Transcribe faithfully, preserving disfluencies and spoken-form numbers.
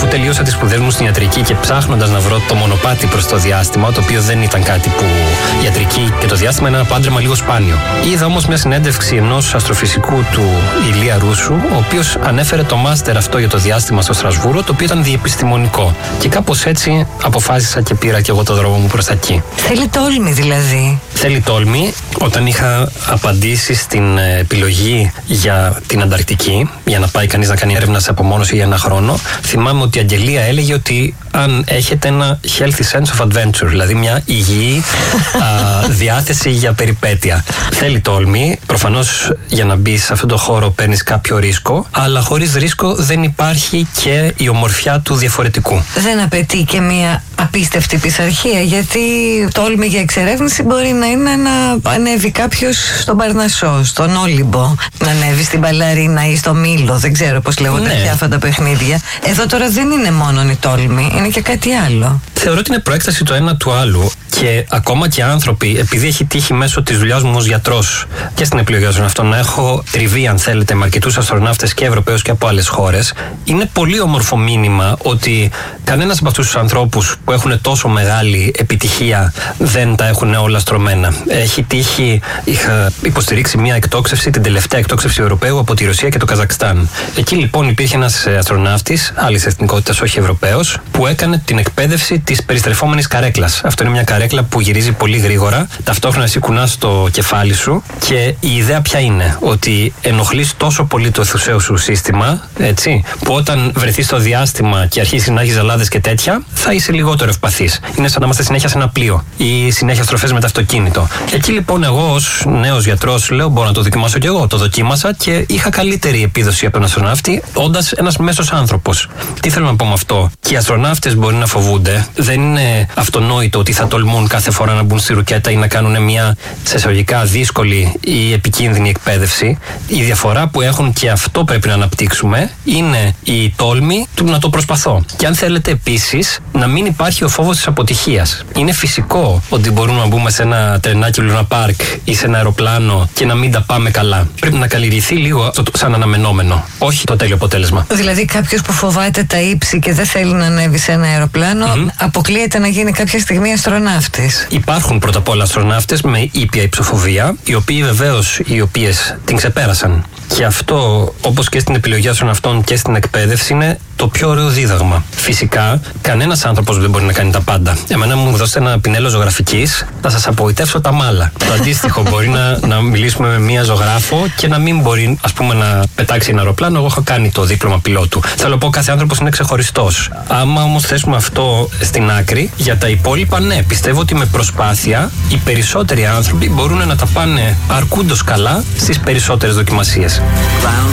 τελείωσα τις σπουδές μου στην ιατρική και ψάχνοντας να βρω το μονοπάτι προς το διάστημα, το οποίο δεν ήταν κάτι που η ιατρική και το διάστημα είναι ένα πάντρεμα λίγο σπάνιο. Είδα όμως μια συνέντευξη ενός αστροφυσικού του Ηλία Ρούσου, ο οποίος ανέφερε το μάστερ αυτό για το διάστημα στο Στρασβούργο, το οποίο ήταν διεπιστημονικό. Και κάπως έτσι αποφάσισα και πήρα και εγώ το δρόμο μου προς τα εκεί. Θέλει τόλμη δηλαδή. Θέλει τόλμη. Όταν είχα απαντήσει στην επιλογή για την Ανταρκτική, για να πάει κανείς να κάνει έρευνα σε απομόνωση για ένα χρόνο, θυμάμαι ότι η Αγγελία έλεγε ότι αν έχετε ένα healthy sense of adventure, δηλαδή μια υγιή α, διάθεση για περιπέτεια. Θέλει τόλμη. Προφανώς για να μπει σε αυτόν τον χώρο παίρνεις κάποιο ρίσκο, αλλά χωρίς ρίσκο δεν υπάρχει και η ομορφιά του διαφορετικού. Δεν απαιτεί και μια απίστευτη πειθαρχία, γιατί τόλμη για εξερεύνηση μπορεί να είναι να ανέβει κάποιος στον Παρνασσό, στον Όλυμπο, να ανέβει στην Παλαρίνα ή στο Μήλο, δεν ξέρω πώς λέγονται ναι. πια αυτά τα παιχνίδια. Εδώ τώρα δεν είναι μόνο η τόλμη, είναι και κάτι άλλο. Θεωρώ ότι είναι προέκταση το ένα του άλλου και ακόμα και άνθρωποι, επειδή έχει τύχει μέσω της δουλειάς μου ως γιατρός και στην επιλογή των αυτών να έχω τριβή, αν θέλετε, με αρκετούς αστροναύτες και Ευρωπαίους και από άλλες χώρες, είναι πολύ όμορφο μήνυμα ότι κανένας από αυτούς τους ανθρώπους που έχουν τόσο μεγάλη επιτυχία δεν τα έχουν όλα στρωμένα. Έχει τύχει, είχα υποστηρίξει μια εκτόξευση, την τελευταία εκτόξευση Ευρωπαίου από τη Ρωσία και το Καζακστάν. Εκεί λοιπόν υπήρχε ένας αστροναύτης, άλλης εθνικότητας, όχι Ευρωπαίος, που έκανε την εκπαίδευση της περιστρεφόμενης καρέκλας. Αυτό είναι μια καρέκλα που γυρίζει πολύ γρήγορα, ταυτόχρονα εσύ κουνάς το κεφάλι σου και η ιδέα ποια είναι, ότι ενοχλείς τόσο πολύ το εθουσαίο σου σύστημα, έτσι, που όταν βρεθείς στο διάστημα και αρχίσεις να έχεις ζαλάδες και τέτοια, θα είσαι λιγότερο ευπαθής. Είναι σαν να είμαστε συνέχεια σε ένα πλοίο ή συνέχεια στροφές με το αυτοκίνητο. Εκεί λοιπόν εγώ ως νέος γιατρός λέω μπορώ να το δοκιμάσω κι εγώ. Το δοκίμασα και είχα καλύτερη επίδοση από τον αστροναύτη, όντας ένας μέσος άνθρωπος. Τι θέλω να πω με αυτό? Και οι αστροναύτες μπορεί να φοβούνται. Δεν είναι αυτονόητο ότι θα τολμούν κάθε φορά να μπουν στη ρουκέτα ή να κάνουν μια σε εισαγωγικά δύσκολη ή επικίνδυνη εκπαίδευση. Η διαφορά που έχουν, και αυτό πρέπει να αναπτύξουμε, είναι η τόλμη του να το προσπαθώ. Και αν θέλετε επίσης να μην υπάρχει ο φόβος της αποτυχίας. Είναι φυσικό ότι μπορούμε να μπούμε σε ένα τρενάκι Λούνα Πάρκ ή σε ένα αεροπλάνο και να μην τα πάμε καλά. Πρέπει να καλλιεργηθεί λίγο αυτό σαν αναμενόμενο, όχι το τέλειο αποτέλεσμα. Δηλαδή, κάποιος που φοβάται τα ύψη και δεν θέλει να ανέβει σε ένα αεροπλάνο, mm-hmm. αποκλείεται να γίνει κάποια στιγμή αστροναύτης. Υπάρχουν πρώτα απ' όλα αστροναύτες με ήπια υψοφοβία, οι οποίοι βεβαίως οι οποίες την ξεπέρασαν. Και αυτό, όπως και στην επιλογή αστροναυτών και στην εκπαίδευση, είναι το πιο ωραίο δίδαγμα. Φυσικά, κανένας άνθρωπος δεν μπορεί να κάνει τα πάντα. Εμένα μου δώσετε ένα πινέλο ζωγραφικής, θα σας απογοητεύσω τα μάλα. Το αντίστοιχο, μπορεί να, να μιλήσουμε με μία ζωγράφο και να μην μπορεί, ας πούμε, να πετάξει ένα αεροπλάνο. Εγώ έχω κάνει το δίπλωμα πιλότου. Θέλω να πω, κάθε άνθρωπος είναι ξεχωριστός. Άμα όμως θέσουμε αυτό στην άκρη, για τα υπόλοιπα, ναι, πιστεύω ότι με προσπάθεια οι περισσότεροι άνθρωποι μπορούν να τα πάνε αρκούντος καλά στις περισσότερες δοκιμασίες.